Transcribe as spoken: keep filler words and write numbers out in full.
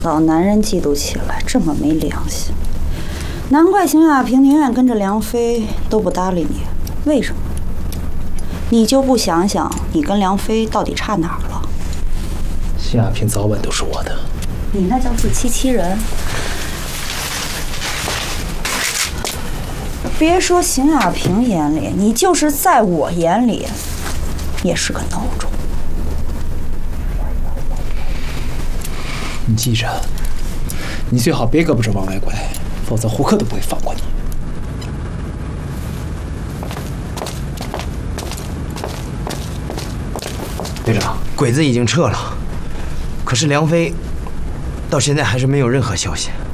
老男人嫉妒起来这么没良心，难怪邢亚平宁愿跟着梁飞都不搭理你。为什么？你就不想想你跟梁飞到底差哪儿了？ 邢亚平早晚都是我的。 你那叫自欺欺人。别说邢亚平眼里，你就是在我眼里，也是个孬种。 你记着，你最好别胳膊肘往外拐，否则胡克都不会放过你。 队长，鬼子已经撤了，可是梁飞到现在还是没有任何消息。